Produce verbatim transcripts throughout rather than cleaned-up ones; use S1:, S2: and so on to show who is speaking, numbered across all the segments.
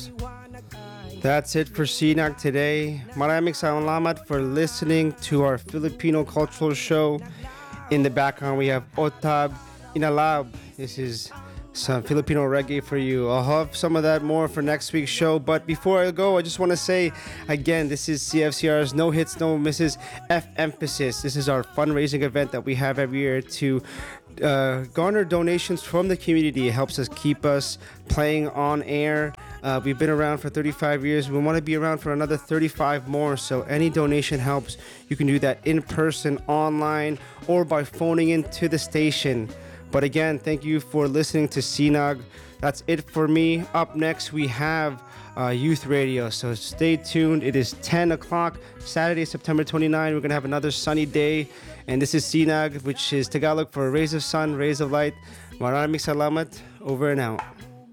S1: listeners. That's it for Sinag today. Maraming salamat for listening to our Filipino cultural show. In the background, we have Otab Inalab. This is some Filipino reggae for you. I'll have some of that more for next week's show. But before I go, I just want to say again, this is C F C R's No Hits, No Misses F Emphasis. This is our fundraising event that we have every year to uh, garner donations from the community. It helps us keep us playing on air. Uh, we've been around for thirty-five years. We want to be around for another thirty-five more. So any donation helps. You can do that in person, online, or by phoning into the station. But again, thank you for listening to Sinag. That's it for me. Up next, we have uh, Youth Radio. So stay tuned. It is ten o'clock, Saturday, September twenty-ninth. We're going to have another sunny day. And this is Sinag, which is Tagalog for Rays of Sun, Rays of Light. Maraming salamat. Over and out.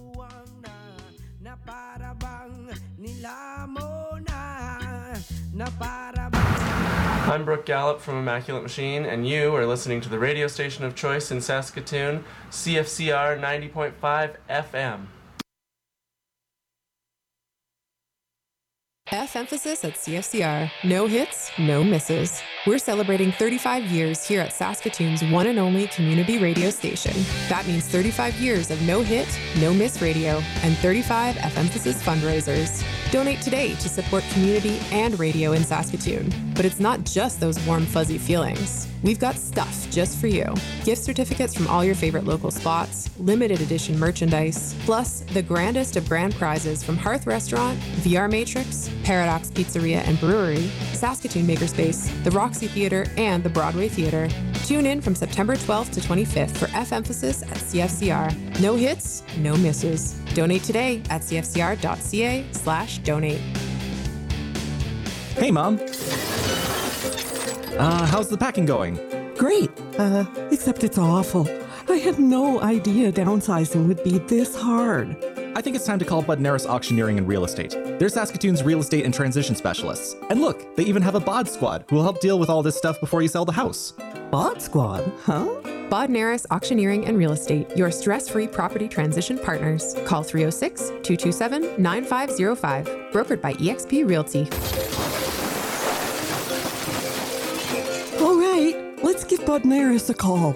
S2: I'm Brooke Gallup from Immaculate Machine, and you are listening to the radio station of choice in Saskatoon, C F C R ninety point five F M.
S3: F emphasis at C F C R. No hits, no misses. We're celebrating thirty-five years here at Saskatoon's one and only community radio station. That means thirty-five years of no hit, no miss radio, and thirty-five F emphasis fundraisers. Donate today to support community and radio in Saskatoon. But it's not just those warm, fuzzy feelings. We've got stuff just for you. Gift certificates from all your favorite local spots, limited edition merchandise, plus the grandest of grand prizes from Hearth Restaurant, V R Matrix, Paradox Pizzeria and Brewery, Saskatoon Makerspace, the Roxy Theatre, and the Broadway Theatre. Tune in from September twelfth to twenty-fifth for F Emphasis at C F C R. No hits, no misses. Donate today at cfcr.ca slash donate.
S4: Hey, Mom. Uh, how's the packing going?
S5: Great, uh, except it's awful. I had no idea downsizing would be this hard.
S4: I think it's time to call Budnaris Auctioneering and Real Estate. They're Saskatoon's real estate and transition specialists. And look, they even have a bod squad who will help deal with all this stuff before you sell the house.
S5: Bod squad, huh?
S3: Bodnaris Auctioneering and Real Estate, your stress-free property transition partners. Call three oh six, two two seven, nine five oh five. Brokered by E X P Realty.
S5: All right, let's give Bodnaris a call.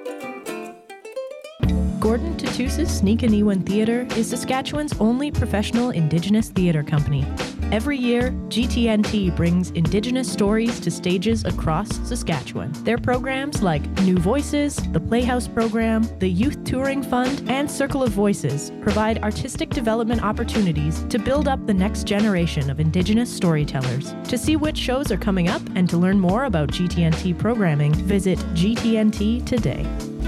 S6: Gordon Tatusis Sneakaniwan Theatre is Saskatchewan's only professional Indigenous theatre company. Every year, G T N T brings Indigenous stories to stages across Saskatchewan. Their programs like New Voices, the Playhouse Program, the Youth Touring Fund, and Circle of Voices provide artistic development opportunities to build up the next generation of Indigenous storytellers. To see which shows are coming up and to learn more about G T N T programming, visit G T N T today.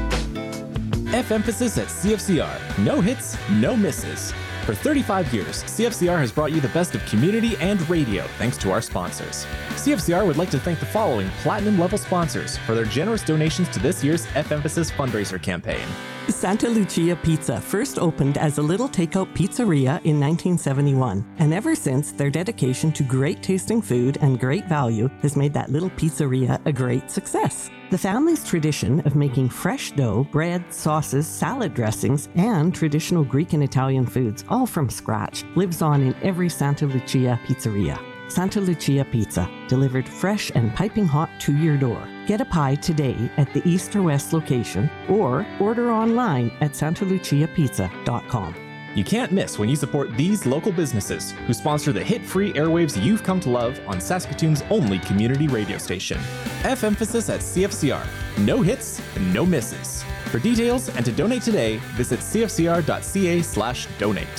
S4: F Emphasis at C F C R. No hits, no misses. For thirty-five years, C F C R has brought you the best of community and radio thanks to our sponsors. C F C R would like to thank the following platinum-level sponsors for their generous donations to this year's F Emphasis fundraiser campaign.
S5: Santa Lucia Pizza first opened as a little takeout pizzeria in nineteen seventy-one, and ever since, their dedication to great tasting food and great value has made that little pizzeria a great success. The family's tradition of making fresh dough, bread, sauces, salad dressings, and traditional Greek and Italian foods, all from scratch, lives on in every Santa Lucia pizzeria. Santa Lucia Pizza, delivered fresh and piping hot to your door. Get a pie today at the east or west location, or order online at santa lucia pizza dot com.
S4: You can't miss when you support these local businesses who sponsor the hit-free airwaves you've come to love on Saskatoon's only community radio station. F Emphasis at C F C R. No hits, no misses. For details and to donate today, visit cfcr.ca slash donate.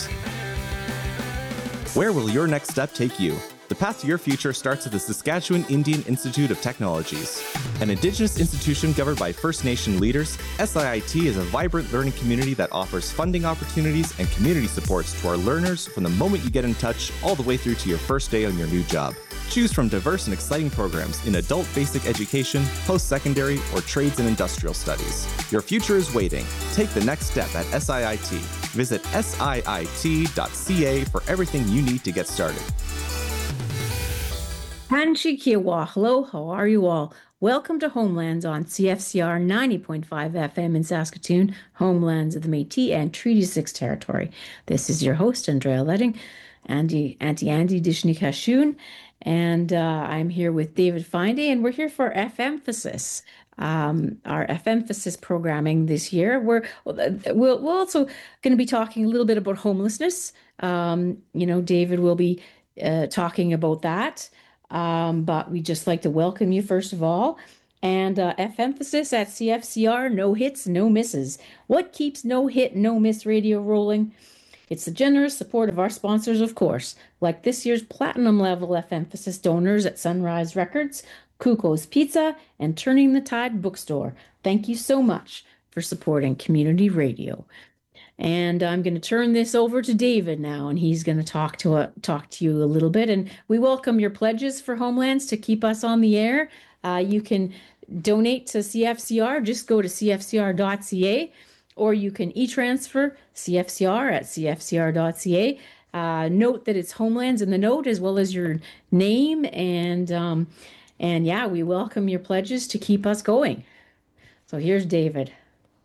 S4: Where will your next step take you? The path to your future starts at the Saskatchewan Indian Institute of Technologies. An Indigenous institution governed by First Nation leaders, S I I T is a vibrant learning community that offers funding opportunities and community supports to our learners from the moment you get in touch all the way through to your first day on your new job. Choose from diverse and exciting programs in adult basic education, post-secondary, or trades and industrial studies. Your future is waiting. Take the next step at S I I T. Visit S I I T dot C A for everything you need to get started.
S7: Hanshi Kiwa, hello, how are you all? Welcome to Homelands on C F C R ninety point five F M in Saskatoon, Homelands of the Métis and Treaty six territory. This is your host, Andrea Letting, Andy, Auntie Andy Dishnikashun, and uh, I'm here with David Finday, and we're here for F Emphasis. Um, our F Emphasis programming this year. We're we'll, we're also going to be talking a little bit about homelessness. Um, you know, David will be uh, talking about that. Um, but we just like to welcome you first of all. And uh, F Emphasis at C F C R, no hits, no misses. What keeps No Hit, No Miss radio rolling? It's the generous support of our sponsors, of course, like this year's platinum level F Emphasis donors at Sunrise Records, Kuko's Pizza, and Turning the Tide Bookstore. Thank you so much for supporting community radio. And I'm going to turn this over to David now, and he's going to talk to uh, talk to you a little bit. And we welcome your pledges for Homelands to keep us on the air. Uh, you can donate to C F C R. Just go to c f c r dot c a, or you can e-transfer C F C R at c f c r dot c a. Uh, note that it's Homelands in the note, as well as your name. And um, and yeah, we welcome your pledges to keep us going. So here's David.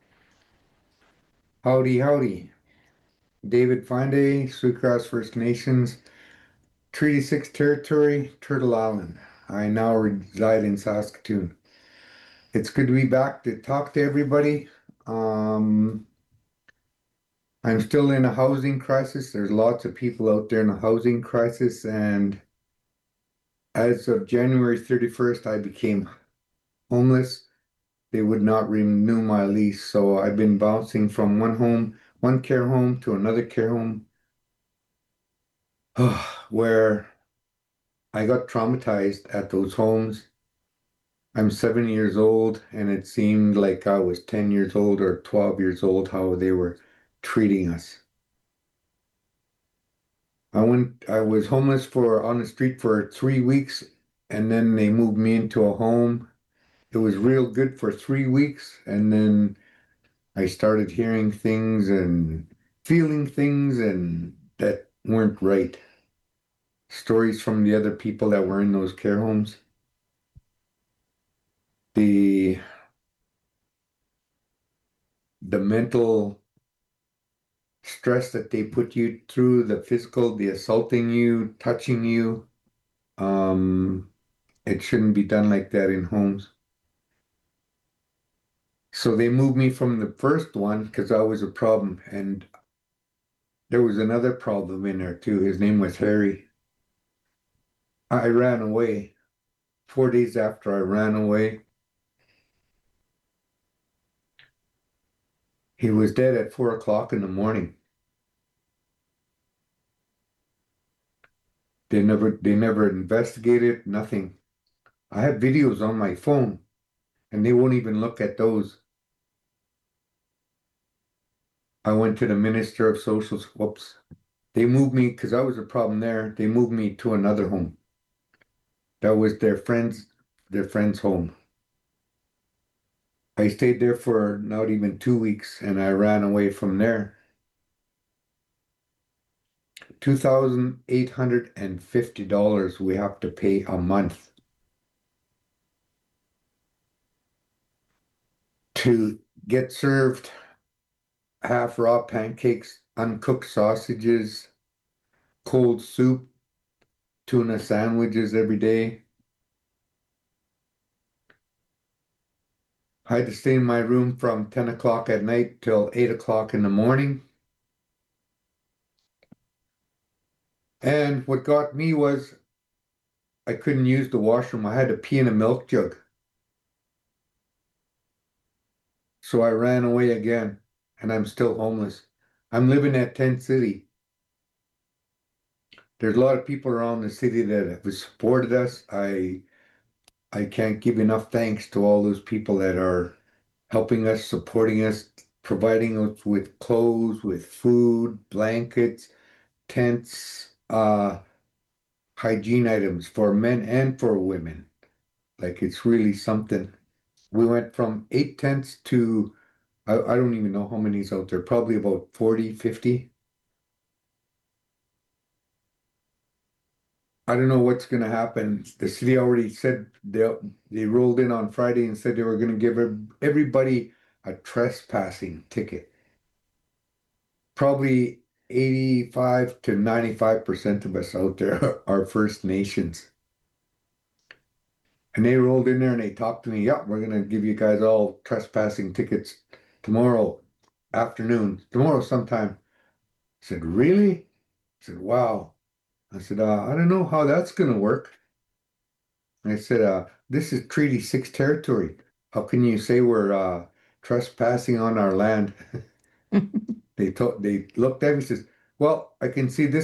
S8: Howdy, howdy. David Finday, Sweetgrass First Nations, Treaty six Territory, Turtle Island. I now reside in Saskatoon. It's good to be back to talk to everybody. Um, I'm still in a housing crisis. There's lots of people out there in a housing crisis, and as of January thirty-first, I became homeless. They would not renew my lease, so I've been bouncing from one home, one care home to another care home, where I got traumatized at those homes. I'm seven years old, and it seemed like I was ten years old or twelve years old, how they were treating us. I went, I was homeless for on the street for three weeks, and then they moved me into a home. It was real good for three weeks, and then I started hearing things and feeling things and that weren't right. Stories from the other people that were in those care homes. The the mental stress that they put you through, the physical, the assaulting you, touching you. Um, it shouldn't be done like that in homes. So they moved me from the first one because I was a problem, and there was another problem in there too. His name was Harry. I ran away. Four days after I ran away, he was dead at four o'clock in the morning. They never, they never investigated, nothing. I have videos on my phone, and they won't even look at those. I went to the Minister of Social, whoops. They moved me, because I was a problem there, they moved me to another home. That was their friend's, their friend's home. I stayed there for not even two weeks, and I ran away from there. two thousand eight hundred fifty dollars we have to pay a month to get served half raw pancakes, uncooked sausages, cold soup, tuna sandwiches every day. I had to stay in my room from ten o'clock at night till eight o'clock in the morning. And what got me was I couldn't use the washroom. I had to pee in a milk jug. So I ran away again, and I'm still homeless. I'm living at Tent City. There's a lot of people around the city that have supported us. I I can't give enough thanks to all those people that are helping us, supporting us, providing us with clothes, with food, blankets, tents, uh, hygiene items for men and for women. Like, it's really something. We went from eight tents to, I, I don't even know how many's out there, probably about forty, fifty. I don't know what's going to happen. The city already said they they rolled in on Friday and said they were going to give everybody a trespassing ticket. Probably eighty-five to ninety-five percent of us out there are First Nations. And they rolled in there and they talked to me. Yeah, we're going to give you guys all trespassing tickets tomorrow afternoon, tomorrow sometime. I said, really? I said, wow. I said, uh, I don't know how that's going to work. And I said, uh, this is Treaty six territory. How can you say we're uh, trespassing on our land? they, to- they looked at me and says, well, I can see this